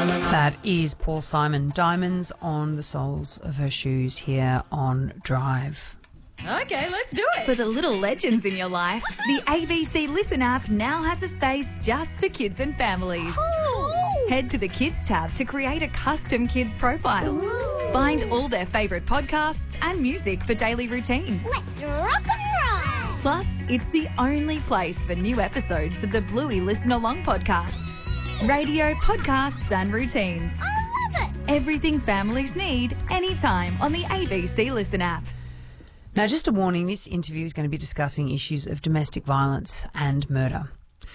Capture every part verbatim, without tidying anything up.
That is Paul Simon, Diamonds on the Soles of Her Shoes here on Drive. Okay, let's do it. For the little legends in your life, the A B C Listen app now has a space just for kids and families. Ooh. Head to the Kids tab to create a custom kids profile. Ooh. Find all their favourite podcasts and music for daily routines. Let's rock and roll. Plus, it's the only place for new episodes of the Bluey Listen Along podcast. Radio, podcasts and routines. I love it. Everything families need, anytime on the A B C Listen app. Now, just a warning, this interview is going to be discussing issues of domestic violence and murder.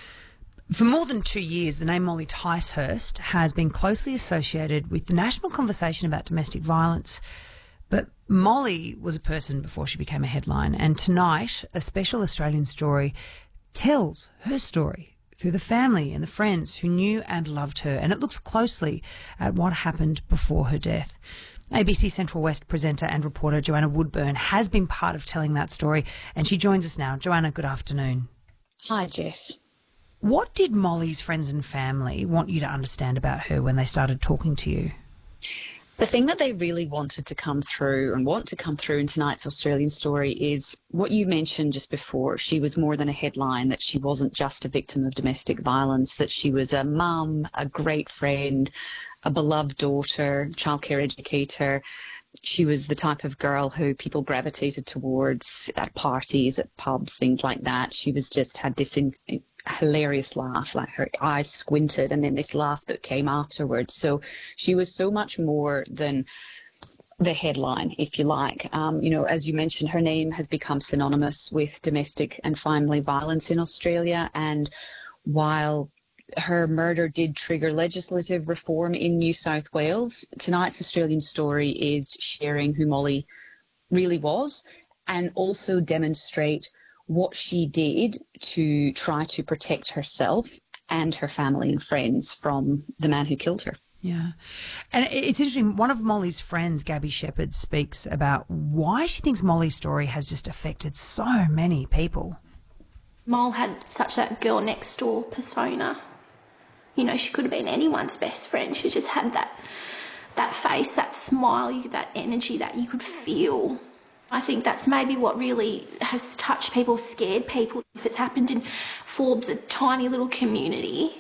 For more than two years, the name Molly Ticehurst has been closely associated with the national conversation about domestic violence. But Molly was a person before she became a headline, and tonight, a special Australian story tells her story through the family and the friends who knew and loved her, and it looks closely at what happened before her death. A B C Central West presenter and reporter Joanna Woodburn has been part of telling that story, and she joins us now. Joanna, good afternoon. Hi, Jess. What did Molly's friends and family want you to understand about her when they started talking to you? The thing that they really wanted to come through and want to come through in tonight's Australian story is what you mentioned just before. She was more than a headline, that she wasn't just a victim of domestic violence, that she was a mum, a great friend, a beloved daughter, childcare educator. She was the type of girl who people gravitated towards at parties, at pubs, things like that. She was just had this in, in, hilarious laugh, like her eyes squinted, and then this laugh that came afterwards. So she was so much more than the headline, if you like. Um, you know, as you mentioned, her name has become synonymous with domestic and family violence in Australia. And while her murder did trigger legislative reform in New South Wales, tonight's Australian story is sharing who Molly really was and also demonstrate what she did to try to protect herself and her family and friends from the man who killed her. Yeah. And it's interesting, one of Molly's friends, Gabby Shepherd, speaks about why she thinks Molly's story has just affected so many people. Mole had such that girl next door persona. You know, she could have been anyone's best friend. She just had that that face, that smile, that energy that you could feel. I think that's maybe what really has touched people, scared people. If it's happened in Forbes, a tiny little community,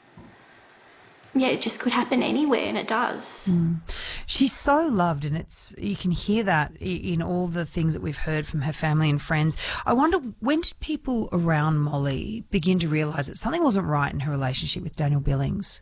yeah, it just could happen anywhere, and it does. Mm. She's so loved, and it's you can hear that in all the things that we've heard from her family and friends. I wonder, when did people around Molly begin to realise that something wasn't right in her relationship with Daniel Billings?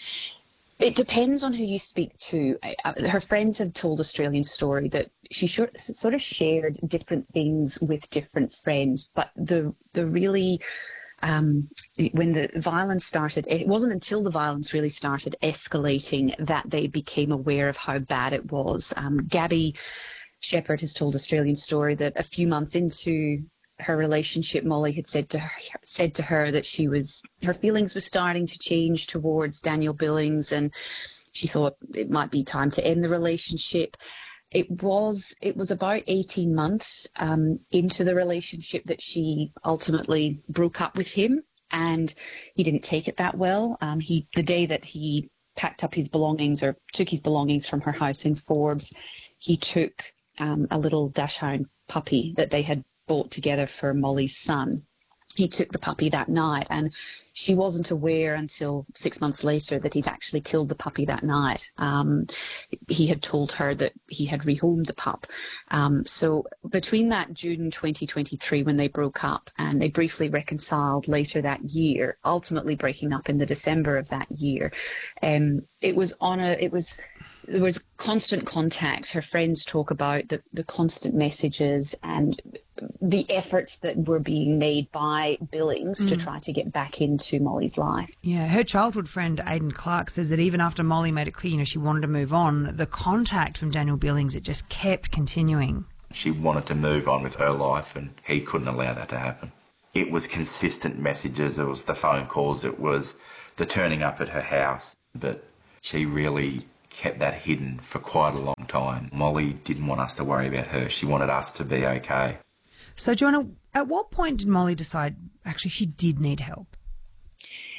It depends on who you speak to. Her friends have told Australian Story that she sort of shared different things with different friends, but the the really... Um, when the violence started, it wasn't until the violence really started escalating that they became aware of how bad it was. Um, Gabby Shepherd has told Australian Story that a few months into her relationship, Molly had said to her, said to her that she was, her feelings were starting to change towards Daniel Billings, and she thought it might be time to end the relationship. It was it was about eighteen months um, into the relationship that she ultimately broke up with him, and he didn't take it that well. Um, he the day that he packed up his belongings or took his belongings from her house in Forbes, he took um, a little dachshund puppy that they had bought together for Molly's son. He took the puppy that night, and she wasn't aware until six months later that he'd actually killed the puppy that night. Um, he had told her that he had rehomed the pup. Um, so between that June twenty twenty-three, when they broke up, and they briefly reconciled later that year, ultimately breaking up in the December of that year, um, it was on a, it was, there was constant contact. Her friends talk about the, the constant messages and the efforts that were being made by Billings mm. to try to get back into Molly's life. Yeah, her childhood friend Aidan Clark says that even after Molly made it clear, you know, she wanted to move on, the contact from Daniel Billings, it just kept continuing. She wanted to move on with her life, and he couldn't allow that to happen. It was consistent messages, it was the phone calls, it was the turning up at her house, but she really kept that hidden for quite a long time. Molly didn't want us to worry about her. She wanted us to be okay. So, Joanna, at what point did Molly decide actually she did need help?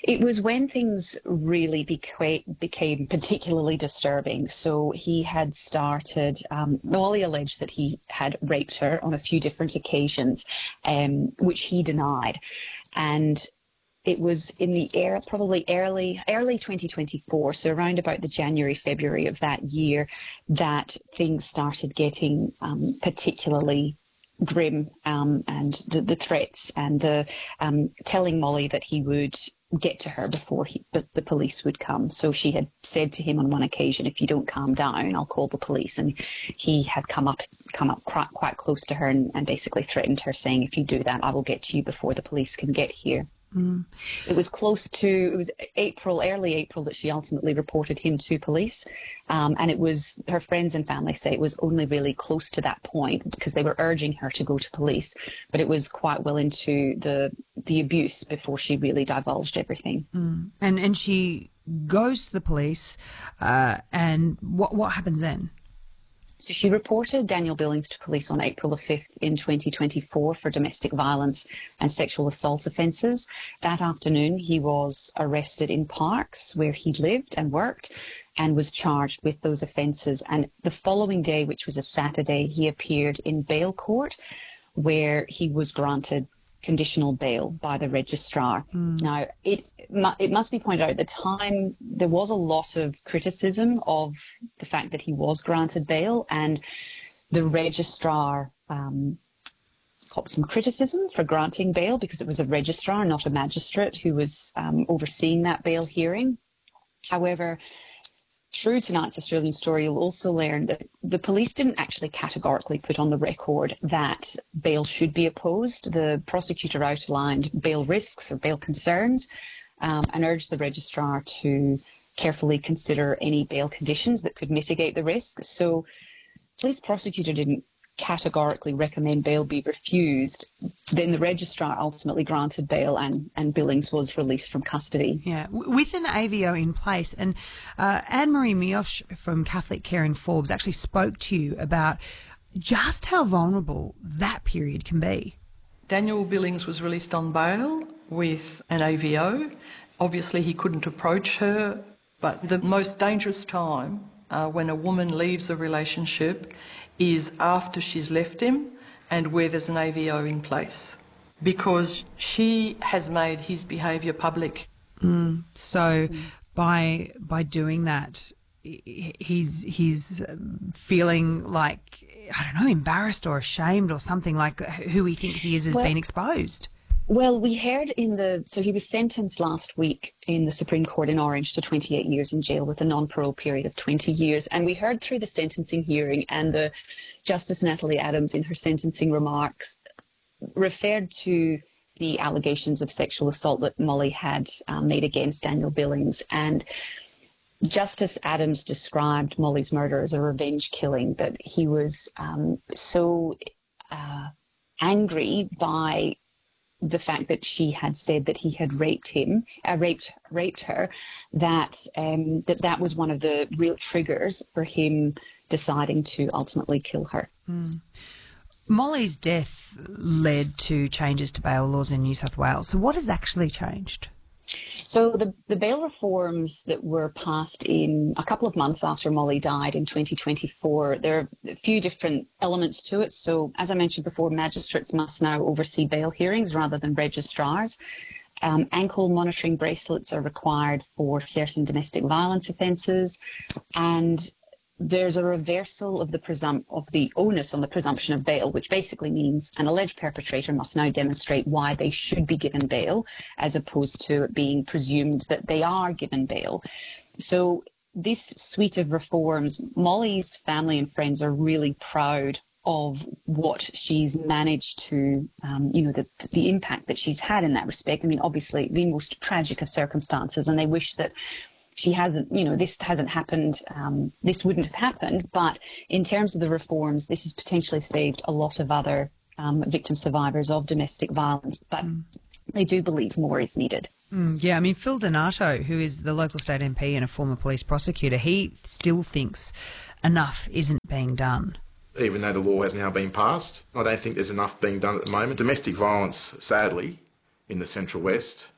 It was when things really beca- became particularly disturbing. So he had started, um, Molly alleged that he had raped her on a few different occasions, um, which he denied. And it was in the air, probably early, early twenty twenty-four, so around about the January, February of that year, that things started getting um, particularly grim, um, and the, the threats and the um, telling Molly that he would get to her before he, the, the police would come. So she had said to him on one occasion, if you don't calm down, I'll call the police. And he had come up come up quite, quite close to her and, and basically threatened her, saying, if you do that, I will get to you before the police can get here. Mm. It was close to, it was April, early April, that she ultimately reported him to police. Um, and it was, her friends and family say it was only really close to that point because they were urging her to go to police. But it was quite well into the the abuse before she really divulged everything. Mm. And and she goes to the police, uh, and what what happens then? So she reported Daniel Billings to police on April the fifth in twenty twenty-four for domestic violence and sexual assault offences. That afternoon, he was arrested in Parkes, where he lived and worked, and was charged with those offences. And the following day, which was a Saturday, he appeared in bail court, where he was granted conditional bail by the registrar. Mm. Now, it it must be pointed out at the time there was a lot of criticism of the fact that he was granted bail, and the registrar um, got some criticism for granting bail because it was a registrar, not a magistrate, who was um, overseeing that bail hearing. However, through tonight's Australian Story, you'll also learn that the police didn't actually categorically put on the record that bail should be opposed. The prosecutor outlined bail risks or bail concerns um, and urged the registrar to carefully consider any bail conditions that could mitigate the risk. So the police prosecutor didn't categorically recommend bail be refused. Then the registrar ultimately granted bail, and, and Billings was released from custody. Yeah, w- with an A V O in place. And uh, Anne-Marie Mioch from Catholic Care in Forbes actually spoke to you about just how vulnerable that period can be. Daniel Billings was released on bail with an A V O. Obviously he couldn't approach her, but the most dangerous time uh, when a woman leaves a relationship is after she's left him and where there's an A V O in place, because she has made his behaviour public. Mm. So mm. by by doing that, he's he's feeling like, I don't know, embarrassed or ashamed or something, like who he thinks he is has well, been exposed. Well, we heard in the, so he was sentenced last week in the Supreme Court in Orange to twenty-eight years in jail with a non-parole period of twenty years. And we heard through the sentencing hearing, and the Justice Natalie Adams in her sentencing remarks referred to the allegations of sexual assault that Molly had um, made against Daniel Billings. And Justice Adams described Molly's murder as a revenge killing, that he was um, so uh, angry by the fact that she had said that he had raped him, uh, raped raped her, that um, that that was one of the real triggers for him deciding to ultimately kill her. Mm. Molly's death led to changes to bail laws in New South Wales. So what has actually changed? So the, the bail reforms that were passed in a couple of months after Molly died in twenty twenty-four, there are a few different elements to it. So as I mentioned before, magistrates must now oversee bail hearings rather than registrars. Um, ankle monitoring bracelets are required for certain domestic violence offences, and there's a reversal of the presump- of the onus on the presumption of bail, which basically means an alleged perpetrator must now demonstrate why they should be given bail, as opposed to it being presumed that they are given bail. So this suite of reforms, Molly's family and friends are really proud of what she's managed to, um, you know, the the impact that she's had in that respect. I mean, obviously the most tragic of circumstances, and they wish that she hasn't, you know, this hasn't happened, um, this wouldn't have happened. But in terms of the reforms, this has potentially saved a lot of other um, victim survivors of domestic violence. But mm. they do believe more is needed. Mm, yeah, I mean, Phil Donato, who is the local state M P and a former police prosecutor, he still thinks enough isn't being done. Even though the law has now been passed, I don't think there's enough being done at the moment. Domestic violence, sadly, in the Central West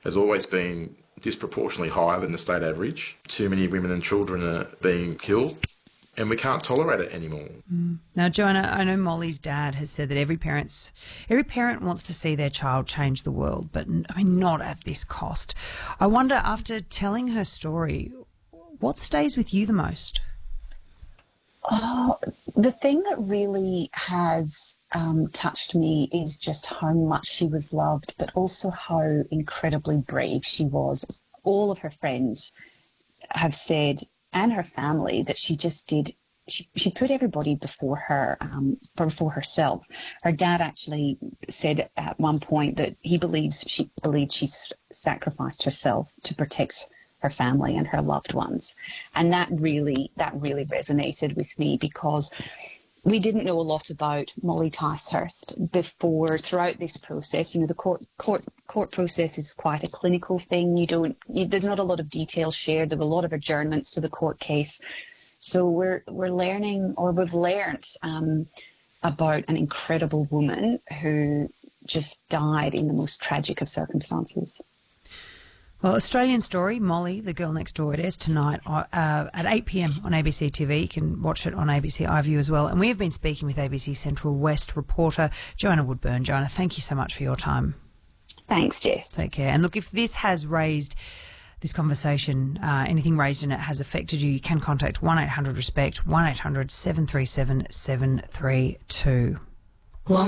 has always been disproportionately higher than the state average. Too many women and children are being killed, and we can't tolerate it anymore. Mm. Now, Joanna, I know Molly's dad has said that every parent's every parent wants to see their child change the world, but I mean, not at this cost. I wonder, after telling her story, what stays with you the most? Oh, the thing that really has um, touched me is just how much she was loved, but also how incredibly brave she was. All of her friends have said, and her family, that she just did, she, she put everybody before her, um, before herself. Her dad actually said at one point that he believes she believed she sacrificed herself to protect her family and her loved ones. And that really, that really resonated with me, because we didn't know a lot about Molly Ticehurst before, throughout this process. You know, the court court court process is quite a clinical thing. You don't, you, there's not a lot of details shared. There were a lot of adjournments to the court case. So we're we're learning, or we've learned um, about an incredible woman who just died in the most tragic of circumstances. Well, Australian Story, Molly, the Girl Next Door, it airs tonight uh, at eight p m on A B C T V. You can watch it on A B C iView as well. And we have been speaking with A B C Central West reporter Joanna Woodburn. Joanna, thank you so much for your time. Thanks, Jess. Take care. And look, if this has raised, this conversation, uh, anything raised in it has affected you, you can contact one eight hundred RESPECT, one eight hundred seven three seven seven three two.